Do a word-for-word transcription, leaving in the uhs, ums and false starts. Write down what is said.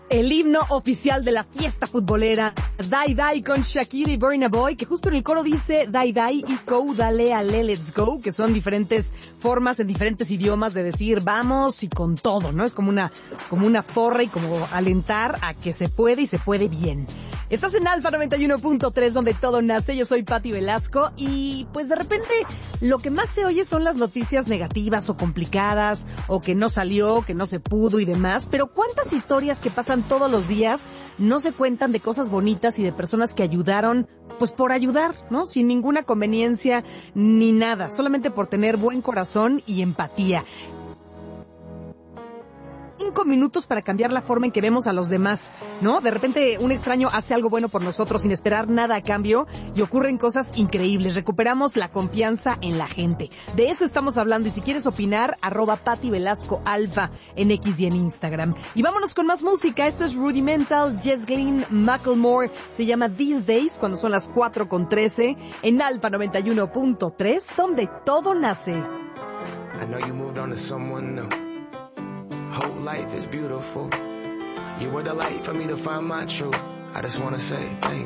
El himno oficial de la fiesta futbolera, Die Die con Shakira y Burna Boy, que justo en el coro dice Die Die y Go, dale, ale, let's go, que son diferentes formas en diferentes idiomas de decir vamos y con todo, ¿no? Es como una, como una porra y como alentar a que se puede y se puede bien. Estás en Alfa noventa y uno punto tres, donde todo nace. Yo soy Pati Velasco y pues de repente lo que más se oye son las noticias negativas o complicadas o que no salió, que no se pudo y demás, pero ¿cuántas historias que pasan todos los días no se cuentan de cosas bonitas y de personas que ayudaron, pues por ayudar, ¿no? Sin ninguna conveniencia ni nada, solamente por tener buen corazón y empatía. Cinco minutos para cambiar la forma en que vemos a los demás, ¿no? De repente un extraño hace algo bueno por nosotros sin esperar nada a cambio y ocurren cosas increíbles. Recuperamos la confianza en la gente. De eso estamos hablando y si quieres opinar, arroba Pati Velasco Alfa en X y en Instagram. Y vámonos con más música. Esto es Rudimental, Jess Glynn, Macklemore. Se llama These Days, cuando son las cuatro con trece en Alfa noventa y uno punto tres, donde todo nace. I know you moved on to someone new. Whole life is beautiful. You were the light for me to find my truth. I just wanna say thank you.